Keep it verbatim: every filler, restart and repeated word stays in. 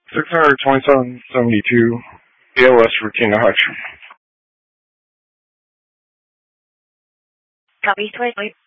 six hundred twenty-seven seventy-two, A O S routine to Hutch. Copy, twenty.